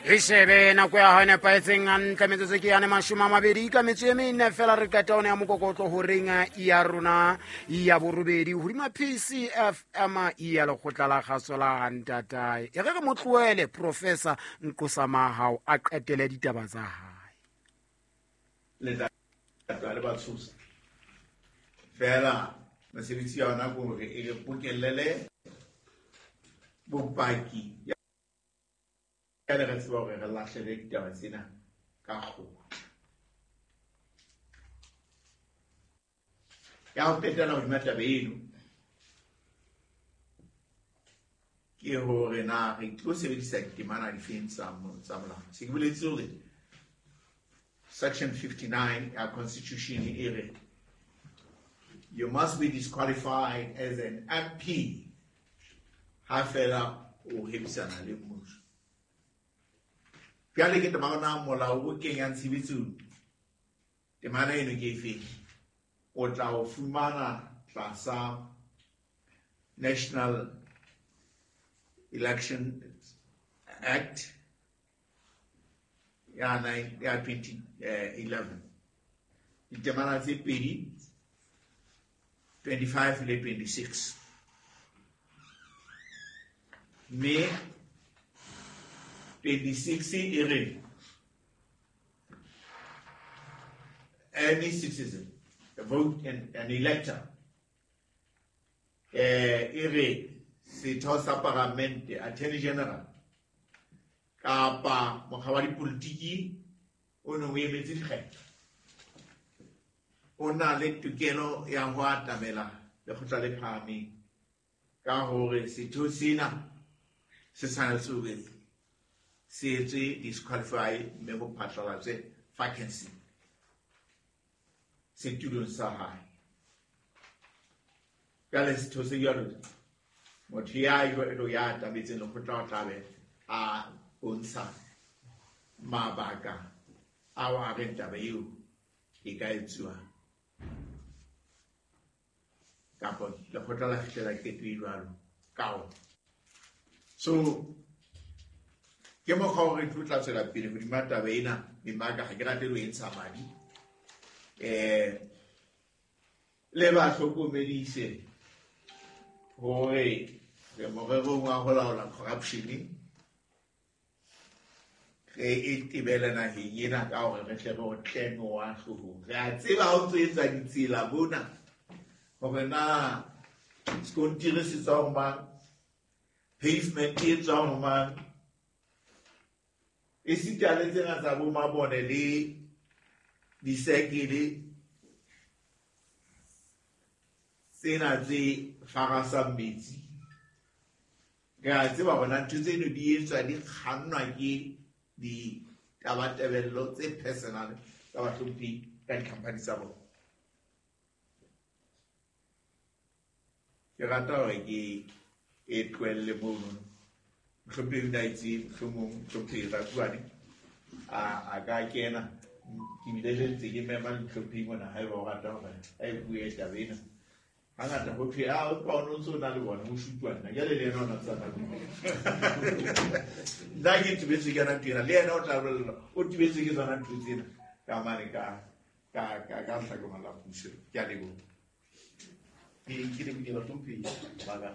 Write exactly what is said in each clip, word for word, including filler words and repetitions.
Re shebe nako ya hone paetseng hantle metsotso ke yane mashome a mabedi ka metso e mene fela re qeta ona ya mokokotlo ho renga ya rona ya borobedi hodima P C F M ya lekgotla la kgaso la Hantatae e re re mo tlohele Professor Nkosamahao a qetele ditaba tsa hae le taba le bathusa fela mesebetsi ya ona go re e re pokellele bopaki ya le re tseba gore re lahlele ditaba tsena ka go ya ho petela hodima taba eno ke hore na re tlo sebedisa ditemana difeng tsa molao se ke boletse hore section fifty-nine our constitution e re you must be disqualified as an M P ha fela o hebisana le mmuso Piale ke temana molao o kenyang tshebetsong temana eno ke efe o tla o fumana tlasa National Election Act ya twenty eleven ditemana tse pedi twenty-five le twenty-six me twenty-six e re any citizen a vote and an elector eh e re setho sa parlamente attorney general kapa mokgwa di politiki o no we emetse dikgetho o na le tokelo ya ho atamela le kgotla le phahameng ka hore setho sena se tshwanetse ho se etse disqualify me go phatlalatse vacancy setulong sa hae ka le setho se yalo motho ya yo ya atametse le kgotla o tlabe a bontsha mabaka a wa re taba eo e ka etsuwa kapo le kgotla la fihlela ke tuilwalo kao so ke mo ga re tlotla tsela pele go dimata taba ena memaka ga ke rate lo entsha madi eh le ba hlokomedise hore re mo re go ngwa go laola corruption re itibela na hina ka hore re tle go tleno wa hloho re a tseba ho tsetsa ditsela bona hore na skontire se tsa ho mang pavement e tsa ho mang e sitale tsena tsa bo mabone le di sekele sena tse farasa metsi ga tseba bona ntse no di etswa di kgannwa ke di tabatebello tse personal tsa bathopi ka di-company tsa bona ke rata hore ke e tlohelle mono mohlompe o daitse mohlomong mohlompe ra buane a ka kena ke bileletse ke mema mohlompe mona ha e ba o rata hore a e bue taba ena hangata ho thwe a o pa o ntso na le bona ho shutwana ya le le yena ona tsana nna ke tibetse ke na tira le yena o tla bolella o tibetse ke tsana ntutsena ka mane ka ka ka ka tla go mala puso ke a lebo ke ke le bile batompi baga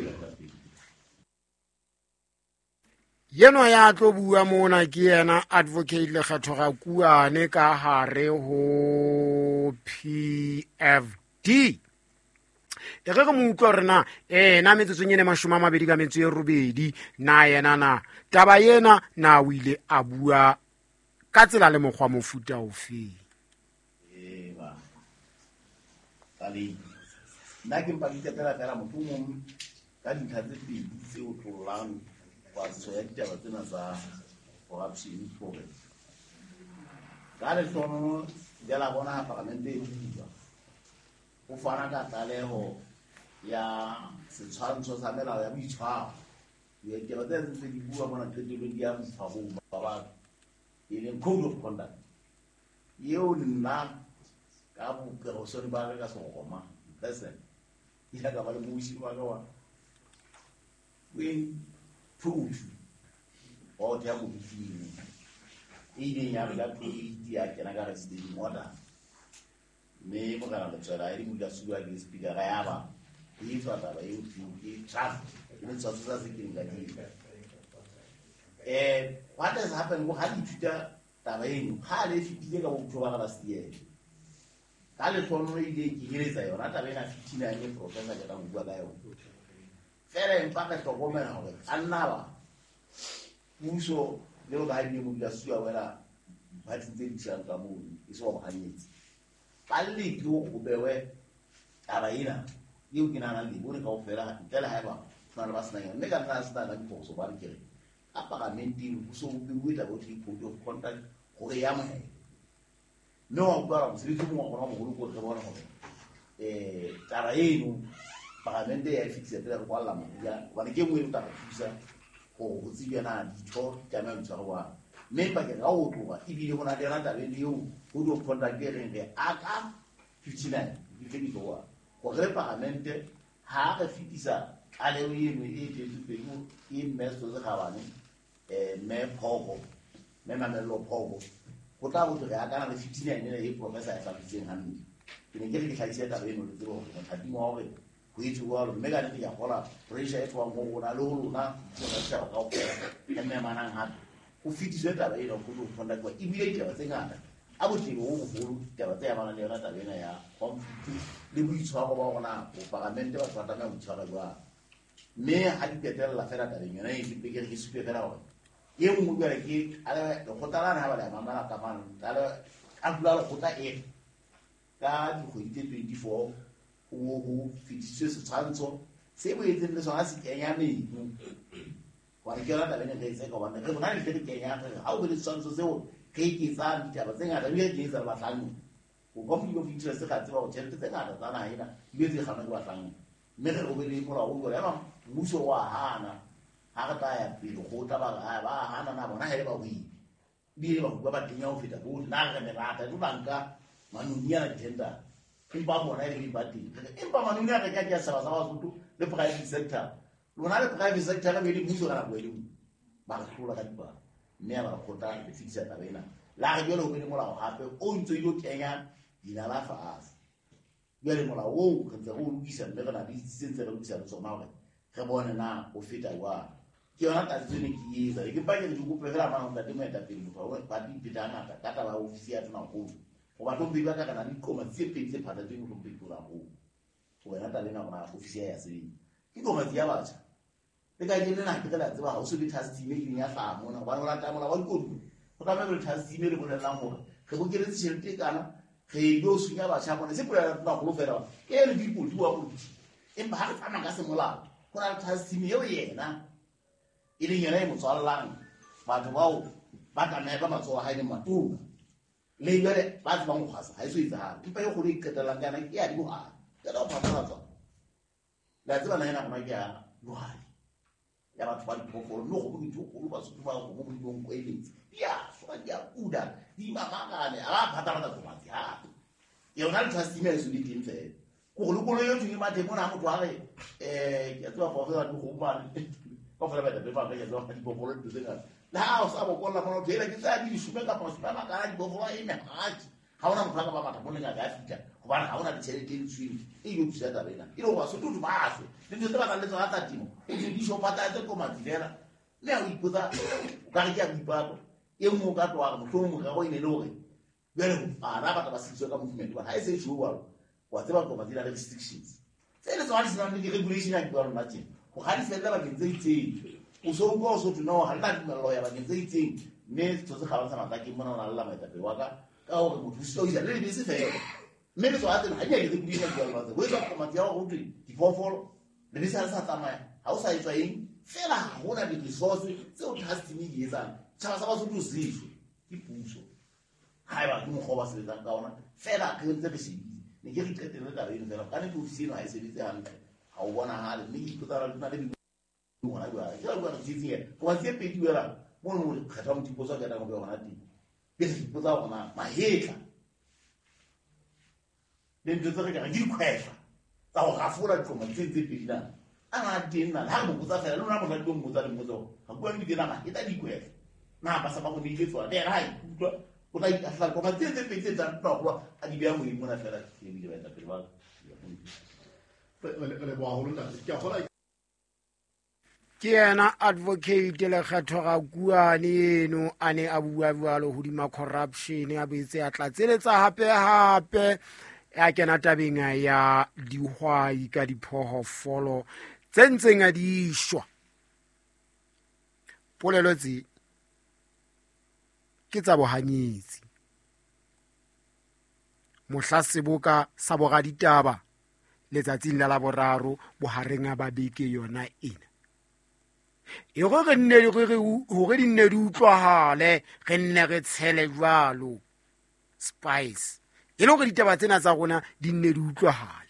yeno ya tlo bua mona ke yena advocate le kgathoga kuane ka hare ho P F D e re go mo utlwa rena eh na metsotso nyene mashome a mabedi ka metso e robedi na yena na taba yena na o ile a bua ka tsela le mokgwa mofuta ofe eh ba tali nna ke mpa ditela fela motho mong ka dintlha tse pedi tse o tlolang wa tso ya ditaba tsena tsa corruption gore ka le tsono ya la bona parlamente e bua o fana ka tlaleho ya setshwantsho sa melao ya boitshwaro ya ke ba tse di bua mona qetelong di ya mtshwabo ba ba e leng code of conduct yeo nna ka bopego sone ba ka se goma listen ya ka ba le moisi wa ka wa we food o te mo fitini e di nya ga ku di ya ke na ga resti di moda me mo ga na tsara ri mu ga su ga di speaker ga ya ba e fa ta ba e ti ki trust ne tsa tsa se ki ga di eh what has happened go ha di tuta ta ba eno ha le fitile ka bo tloba ga rasti e ka le tono e di ki hireza yona ta ba ena fitina ne professor ga go bua ga yo fere impaka to go mena ho annawa muso leo ga di mo ga suwa wela ba tse di tsang ka mo iso ba hanyetsi balli go go bewe taba ina yu kina na li bone ka o fela tela ha ba na ba sna yo mega na sta na ko so ba kire apa ka menti so bi wita go ti ko do contact go ya mo no ba mo sri mo ko mo ko ko bona ho eh taba ino pagamende ya fixe tela kwa la mo ya ba ke mo ita ka fusa o go tsibya na di tho ka na ntshwa wa me pa ke ga o tloga e bile gona le rata le yo go do contact ke re aka fifty-nine di ke di go go re pagamente ha ga fitisa a le o yeno e te te go e meso ze ga bane eh me phogo me mamelo phogo go tla go re aka na le fifty-nine ne e professor ya tsitseng hanne ke ne ke re tlhaisa ta beno le tsebo go thati mo gore go itse go lo mega ne ya gola pressure e tswa mo gona le go lona tsona tsha ga go ke me manang ha go fitisa ta ba eno go do fonda kwa e bile ke ba tsengana a bo tiro go go taba tsa bana le rata bena ya computer le boitshwaro ba gona go pagamente ba tsata ka boitshwaro jwa me ha di petela la fera ta le yona e di pege ke supe fera go ye mo go re ke ala go tala na ba la mama la ka mano ala a bula go ta e ka di go ite twenty-four o go fitise se tshwantsho se bo etse le sona se kenya me wa ke rata bena ke se go bana ke bona le ke kenya ha o be le tshwantsho se o ke ke tsa ditaba tse ngata le ke tsa batlhano go conflict of interest ga tseba go tshela tse ngata tsa na ina le tse gana go batlhano mme re go be le mola go ya ba muso wa hana ha ga ta ya pele go ta ba ba hana na bona hele ba go di ba go ba tinya o feta go na ga me rata du banka manunya agenda impa bona ile ba di impa manunya ga ka ya sa sa ba le private sector lona le private sector ga be le muso ga go ile ba ga tlola ga ba me ba go ta le fixa ta bena la ga jolo be le mola gape o ntse yo kenya dina la fa as yo le mola o ka tsa o lukisa le ga na di sentse le lukisa so na re bona na o feta wa ke yona ta tsene ke yesa ke ba ke le go pegela ma nda di meta pele mo ba ba di pitana ta ta ba ofisi ya tona go go ba tombi ba ka kana di koma tse petse phata di mo pele la go go wena ta le na bona ofisi ya se ke go ma dia ba tsa le ka ke le na ke tla tseba ha o se di test team e ya fa mo na ba la ta mo la wa go go ta me le test team le bona la mo ge go ke le tshirete kana ge go sunya ba tsha bona se pula na go fela ke le di go tuwa go empa ha ka na ka se mola go na test team yo yena ile yena e mo tswalang batho bao ba ka me ba matsoa ha ile matunga le yele ba tswa mo khasa ha iso itsa empa yo go le iketela ngana ke ya di go ha ka do pa tswa tswa la tswa na yena go ma ke ya buhari ya batho ba diphoofolo no go botho go ba se ba go mo bong go eletse ya so ya kuda di mamangane a ba phata ba tsa ha yona le tshime le sudi tintse go go lo yo tshwe ma te mona mo tware eh ke tswa go ga go ba go fela ba te ba ga ya zo ka diphoofolo di tsenga la o sa bo kolla mo tela ke tsa di shume ka pa ba ka diphoofolo e me ha ha ona mo phaka ba batho mo lenga ga fita go ba ha ona ditšhelete di tswile e yo tsa ta bena e lo ba so tu ba se le ntse ba ka le tsa ta timo e di sho pata tse ko matilera le a ipotsa ka re ke a ipato e mo ka twa mo tlo mo ga go ile le hore bele a ra ba ba sitse ka movement ba ha e se sho wa wa tseba go matila restrictions se le tswa di sina di regulation ya go rona tse go ga di fela ba ke tse tse o so go so tno ha la di lo ya ba ke tse tse ne tso se ga ba sa mata ke mona na la maita pe wa ka ka o mo thuso ya le be se fela mme le tswa tse ha ya ke di ya go rona tse go tswa go matia go di di fofolo le bisa sa tsamaya ha o sa etswa eng fela go na di resources tse o trust me yetsang tsa sa ba so tu sisho ke puso ha ba ke mo go ba se tsang ka ona fela ke ntse ke se ne ke re tsetela ta re fela ka ne go ofisi no ha se ditse hantle ha o bona ha le ne ke tsara le na le ngwana ba ya go re ditse go ba se pedi wela mo mo khatha mo tipo sa ka ta go bona ti ke se tipo sa ona ma hetla le ntse re ka di khwetla tsa go gafura di koma tse tse pedi na a na teng na ha mo botsa fela le rona mo tlo mmotsa le mmotsa ga bua di dira e tla di kwela na ba sa ba go di fetswa le ra utlwa o tla itla go ba tsetse petse tsa tlo a di bea mo imona fela e bile ba tla pele ba le boa go nna ke a gola ke yena advocate Lekgetho Rakuane eno a ne a bua bjalo hodima corruption a boetse a tlatseletsa hape hape a kena tabeng ya dihwai ka diphoofolo tse ntseng a di shwa. Polelo tse ke tsa bohanyetsi. Mohla Seboka sa boraditaba letsatsing la laboraro bohareng a babeke yona ena. E go re nne re re hore di nne di utlwahale re nne re tshele jwalo spice e le gore ditaba tsena tsa rona di nne di utlwahale.